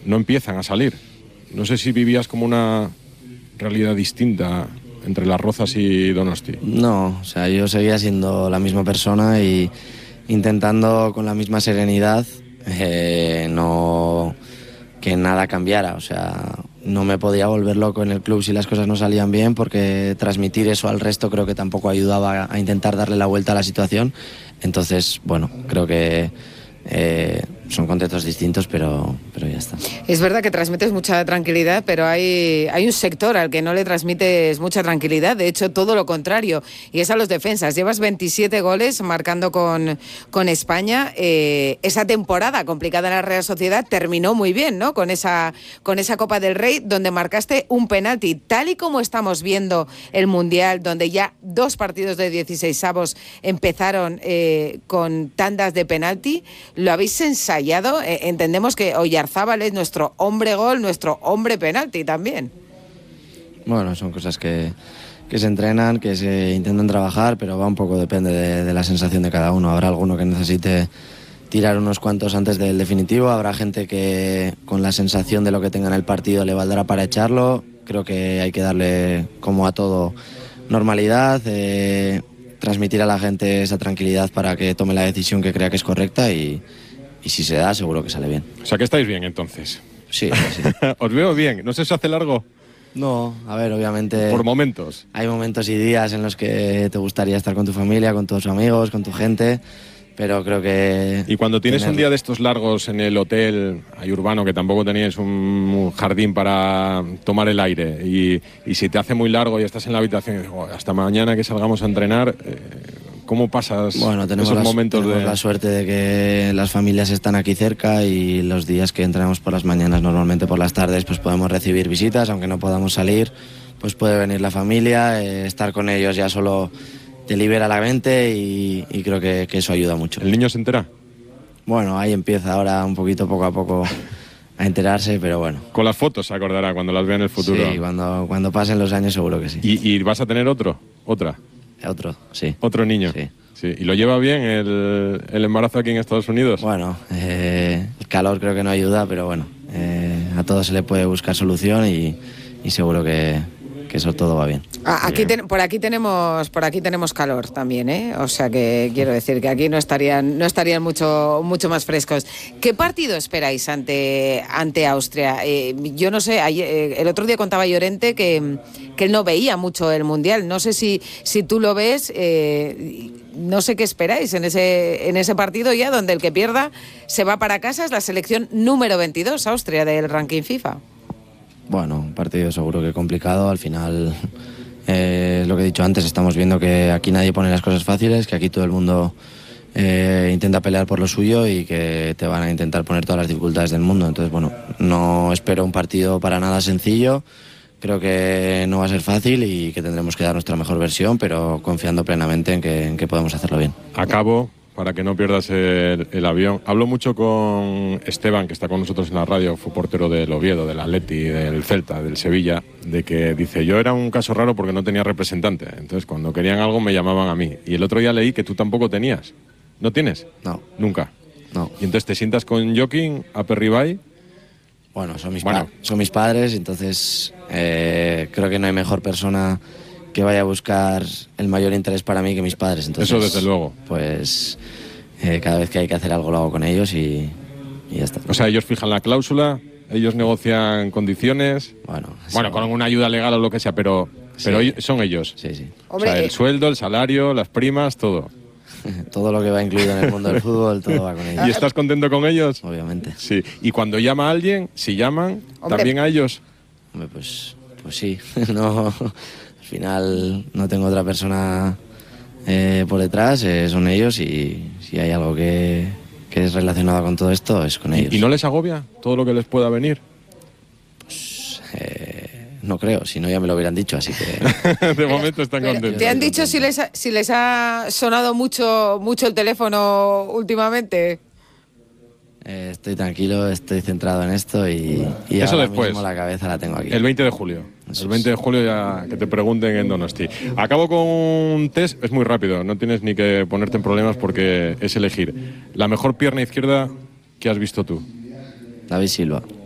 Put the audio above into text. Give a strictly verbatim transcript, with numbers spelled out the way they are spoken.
no empiezan a salir. No sé si vivías como una realidad distinta entre Las Rozas y Donosti. No, o sea, yo seguía siendo la misma persona y intentando con la misma serenidad eh, no que nada cambiara. O sea, no me podía volver loco en el club si las cosas no salían bien, porque transmitir eso al resto creo que tampoco ayudaba a intentar darle la vuelta a la situación. Entonces, bueno, creo que eh, son contextos distintos, pero, pero ya está. Es verdad que transmites mucha tranquilidad, pero hay, hay un sector al que no le transmites mucha tranquilidad, de hecho todo lo contrario, y es a los defensas. Llevas veintisiete goles marcando con, con España. Eh, esa temporada complicada en la Real Sociedad terminó muy bien, ¿no? Con esa, con esa Copa del Rey, donde marcaste un penalti. Tal y como estamos viendo el Mundial, donde ya dos partidos de dieciseisavos empezaron eh, con tandas de penalti, ¿lo habéis ensayado? Eh, entendemos que Oyarzábal es nuestro hombre gol, nuestro hombre penalti también. Bueno, son cosas que, que se entrenan, que se intentan trabajar, pero va un poco, depende de, de la sensación de cada uno. Habrá alguno que necesite tirar unos cuantos antes del definitivo, habrá gente que con la sensación de lo que tenga en el partido le valdrá para echarlo. Creo que hay que darle, como a todo, normalidad, eh, transmitir a la gente esa tranquilidad para que tome la decisión que crea que es correcta y Y si se da, seguro que sale bien. O sea, que estáis bien, entonces. Sí, sí. Os veo bien. ¿No se os hace largo? No, a ver, obviamente... Por momentos. Hay momentos y días en los que te gustaría estar con tu familia, con tus amigos, con tu gente, pero creo que... Y cuando tienes tener... un día de estos largos en el hotel, hay urbano, que tampoco teníais un jardín para tomar el aire, y, y si te hace muy largo y estás en la habitación y dices, oh, hasta mañana que salgamos a entrenar... Eh, ¿cómo pasas bueno, tenemos esos la, momentos tenemos de...? la suerte de que las familias están aquí cerca y los días que entrenamos por las mañanas, normalmente por las tardes, pues podemos recibir visitas, aunque no podamos salir, pues puede venir la familia, eh, estar con ellos ya solo te libera la mente y, y creo que, que eso ayuda mucho. ¿El niño se entera? Bueno, ahí empieza ahora un poquito poco a poco a enterarse, pero bueno. Con las fotos se acordará cuando las vea en el futuro. Sí, cuando, cuando pasen los años seguro que sí. ¿Y, y vas a tener otro? ¿Otra? Otro, sí. ¿Otro niño? Sí. Sí. ¿Y lo lleva bien el, el embarazo aquí en Estados Unidos? Bueno, eh, el calor creo que no ayuda, pero bueno, eh, a todo se le puede buscar solución y, y seguro que, que eso todo va bien. Ah, aquí ten, por aquí tenemos por aquí tenemos calor también, ¿eh? O sea que quiero decir que aquí no estarían no estarían mucho mucho más frescos. ¿Qué partido esperáis ante ante Austria? Eh, yo no sé, ayer, eh, el otro día contaba Llorente que, que él no veía mucho el Mundial. No sé si si tú lo ves. Eh, no sé qué esperáis en ese en ese partido ya, donde el que pierda se va para casa. Es la selección número veintidós, Austria, del ranking FIFA. Bueno, un partido seguro que complicado. Al final, eh, lo que he dicho antes, estamos viendo que aquí nadie pone las cosas fáciles, que aquí todo el mundo eh, intenta pelear por lo suyo y que te van a intentar poner todas las dificultades del mundo. Entonces, bueno, no espero un partido para nada sencillo. Creo que no va a ser fácil y que tendremos que dar nuestra mejor versión, pero confiando plenamente en que, en que podemos hacerlo bien. Acabo, para que no pierdas el, el avión. Hablo mucho con Esteban, que está con nosotros en la radio, fue portero del Oviedo, del Atleti, del Celta, del Sevilla, de que dice, yo era un caso raro porque no tenía representante. Entonces, cuando querían algo me llamaban a mí. Y el otro día leí que tú tampoco tenías. ¿No tienes? No. Nunca. No. Y entonces te sientas con Joaquín, Aperribay. Bueno, son mis, bueno. Pa- son mis padres, entonces eh, creo que no hay mejor persona que vaya a buscar el mayor interés para mí que mis padres. Entonces, eso desde luego. Pues eh, cada vez que hay que hacer algo lo hago con ellos y, y ya está. O sea, ellos fijan la cláusula, ellos negocian condiciones. Bueno, eso... bueno, con una ayuda legal o lo que sea, pero, sí. pero son ellos. Sí, sí. Hombre, o sea, el eh... sueldo, el salario, las primas, todo. Todo lo que va incluido en el mundo del fútbol, todo va con ellos. ¿Y estás contento con ellos? Obviamente. Sí. ¿Y cuando llama a alguien, si llaman, Hombre. también a ellos? Hombre, pues, pues sí. No, al final no tengo otra persona eh, por detrás, eh, son ellos y si hay algo que, que es relacionado con todo esto, es con ellos. ¿Y no les agobia todo lo que les pueda venir? Pues... Eh, No creo, si no ya me lo hubieran dicho, así que... de momento están contentos. ¿Te han dicho si les ha, si les ha sonado mucho, mucho el teléfono últimamente? Eh, estoy tranquilo, estoy centrado en esto y, y Eso ahora después. mismo la cabeza la tengo aquí. El veinte de julio. Eso el veinte de julio ya que te pregunten en Donosti. Acabo con un test, es muy rápido, no tienes ni que ponerte en problemas porque es elegir. La mejor pierna izquierda que has visto tú. David Silva.